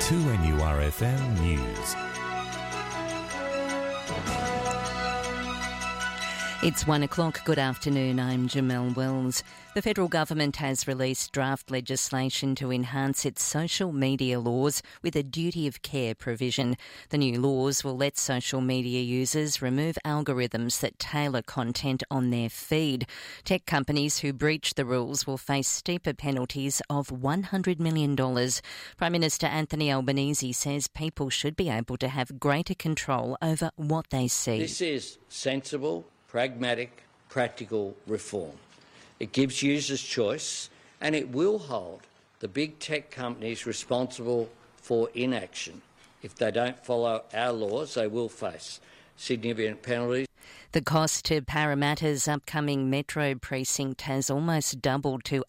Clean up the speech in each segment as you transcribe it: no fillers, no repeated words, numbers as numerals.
2NURFM News. It's 1 o'clock. Good afternoon. I'm Jamelle Wells. The federal government has released draft legislation to enhance its social media laws with a duty of care provision. The new laws will let social media users remove algorithms that tailor content on their feed. Tech companies who breach the rules will face steeper penalties of $100 million. Prime Minister Anthony Albanese says people should be able to have greater control over what they see. This is sensible, pragmatic, practical reform. It gives users choice and it will hold the big tech companies responsible for inaction. If they don't follow our laws, they will face significant penalties. The cost to Parramatta's upcoming Metro precinct has almost doubled to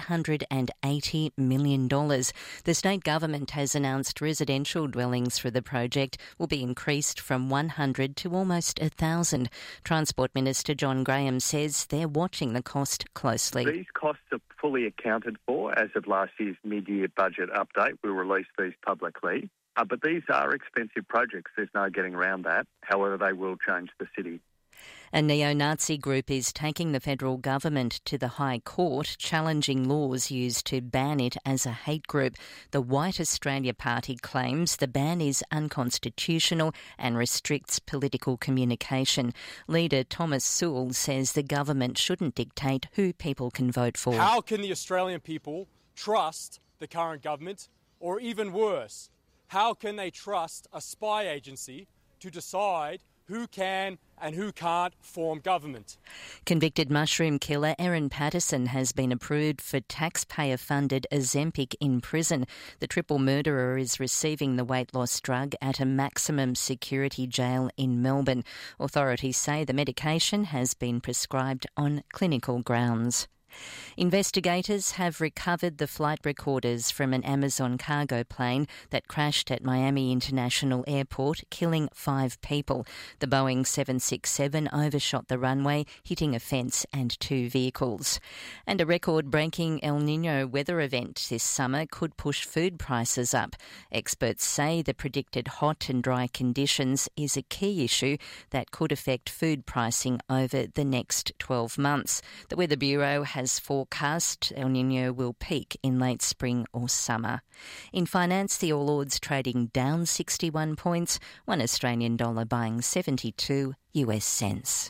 $880 million. The state government has announced residential dwellings for the project will be increased from 100 to almost 1,000. Transport Minister John Graham says they're watching the cost closely. These costs are fully accounted for as of last year's mid-year budget update. We'll release these publicly. But these are expensive projects. There's no getting around that. However, they will change the city. A neo-Nazi group is taking the federal government to the High Court, challenging laws used to ban it as a hate group. The White Australia Party claims the ban is unconstitutional and restricts political communication. Leader Thomas Sewell says the government shouldn't dictate who people can vote for. How can the Australian people trust the current government? Or even worse, how can they trust a spy agency to decide who can and who can't form government? Convicted mushroom killer Erin Patterson has been approved for taxpayer-funded Ozempic in prison. The triple murderer is receiving the weight loss drug at a maximum security jail in Melbourne. Authorities say the medication has been prescribed on clinical grounds. Investigators have recovered the flight recorders from an Amazon cargo plane that crashed at Miami International Airport, killing 5 people. The Boeing 767 overshot the runway, hitting a fence and 2 vehicles. And a record-breaking El Niño weather event this summer could push food prices up. Experts say the predicted hot and dry conditions is a key issue that could affect food pricing over the next 12 months. The Weather Bureau has forecast El Niño will peak in late spring or summer. In finance, the All Ords trading down 61 points, one Australian dollar buying 72 US cents.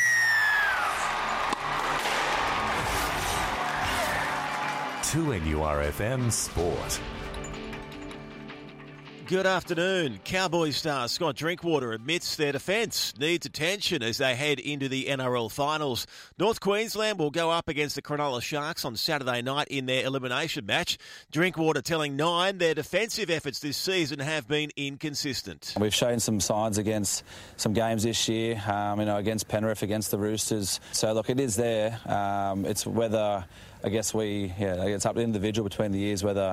To NURFM Sport. Good afternoon. Cowboys star Scott Drinkwater admits their defence needs attention as they head into the NRL finals. North Queensland will go up against the Cronulla Sharks on Saturday night in their elimination match. Drinkwater telling Nine their defensive efforts this season have been inconsistent. We've shown some signs against some games this year, against Penrith, against the Roosters. So, look, it is there. It's whether, I guess it's up to the individual between the years whether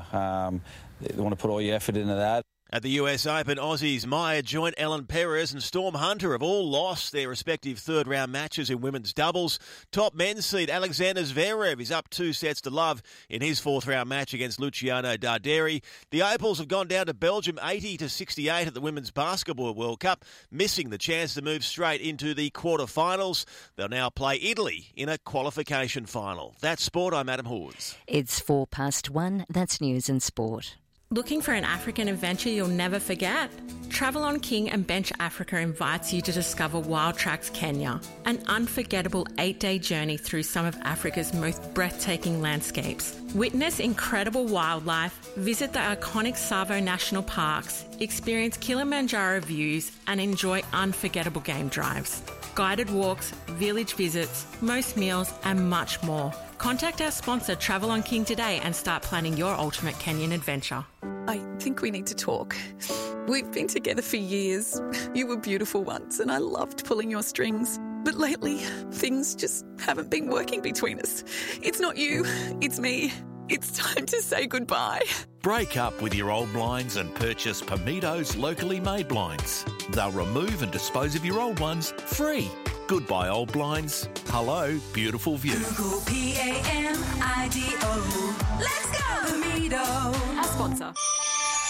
you want to put all your effort into that. At the US Open, Aussies Maya Joint, Ellen Perez and Storm Hunter have all lost their respective third-round matches in women's doubles. Top men's seed Alexander Zverev is up 2-0 in his fourth-round match against Luciano Darderi. The Opals have gone down to Belgium 80-68 at the Women's Basketball World Cup, missing the chance to move straight into the quarter-finals. They'll now play Italy in a qualification final. That's sport. I'm Adam Hawes. It's 1:04. That's news and sport. Looking for an African adventure you'll never forget? Travel on King and Bench Africa invites you to discover Wild Tracks Kenya, an unforgettable 8-day journey through some of Africa's most breathtaking landscapes. Witness incredible wildlife, visit the iconic Tsavo National Parks, experience Kilimanjaro views and enjoy unforgettable game drives. Guided walks, village visits, most meals and much more. Contact our sponsor Travel on King today and start planning your ultimate Kenyan adventure. I think we need to talk. We've been together for years. You were beautiful once and I loved pulling your strings. But lately, things just haven't been working between us. It's not you, it's me. It's time to say goodbye. Break up with your old blinds and purchase Pamido's locally made blinds. They'll remove and dispose of your old ones free. Goodbye old blinds. Hello, beautiful view. Google PAMIDO. Let's go! Pamido. Our sponsor.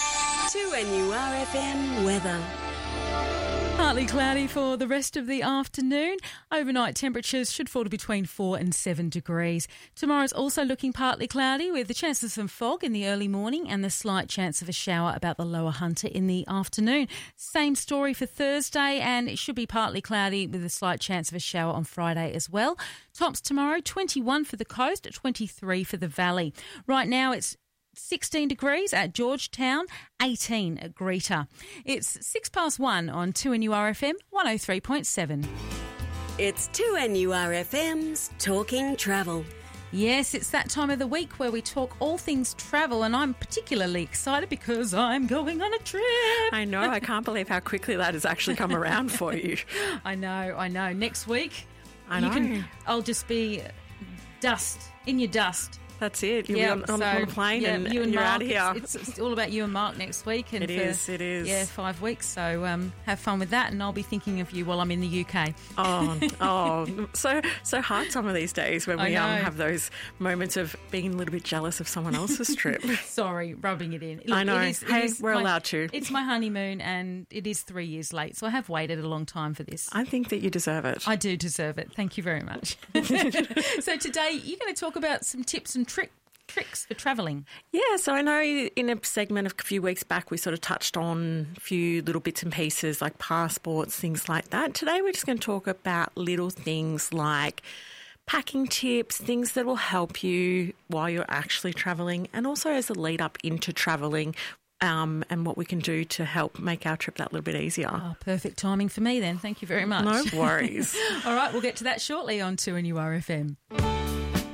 2NURFM weather. Partly cloudy for the rest of the afternoon. Overnight temperatures should fall to between 4 and 7 degrees. Tomorrow's also looking partly cloudy with the chance of some fog in the early morning and the slight chance of a shower about the Lower Hunter in the afternoon. Same story for Thursday, and it should be partly cloudy with a slight chance of a shower on Friday as well. Tops tomorrow, 21 for the coast, 23 for the valley. Right now it's 16 degrees at Georgetown, 18 at Greater. It's 1:06 on 2NURFM 103.7. It's 2NURFM's Talking Travel. Yes, it's that time of the week where we talk all things travel, and I'm particularly excited because I'm going on a trip. I know. I can't believe how quickly that has actually come around for you. I know. Next week, I know. I'll just be in your dust. That's it. You'll be on a plane and you and you're Mark, out of here. It's all about you and Mark next week. And it is. Yeah, 5 weeks. So have fun with that, and I'll be thinking of you while I'm in the UK. So hard some of these days when we have those moments of being a little bit jealous of someone else's trip. Sorry, rubbing it in. Look, I know. We're allowed to. It's my honeymoon, and it is 3 years late, so I have waited a long time for this. I think that you deserve it. I do deserve it. Thank you very much. So today you're going to talk about some tips and tricks for travelling. Yeah, so I know in a segment a few weeks back we sort of touched on a few little bits and pieces like passports, things like that. Today we're just going to talk about little things like packing tips, things that will help you while you're actually travelling and also as a lead up into travelling. And what we can do to help make our trip that little bit easier. Oh, perfect timing for me then. Thank you very much. No worries. All right, we'll get to that shortly on 2NURFM.